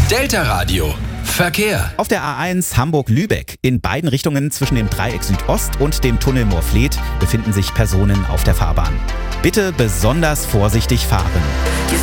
Delta Radio. Verkehr. Auf der A1 Hamburg-Lübeck in beiden Richtungen zwischen dem Dreieck Südost und dem Tunnel Moorfleet befinden sich Personen auf der Fahrbahn. Bitte besonders vorsichtig fahren.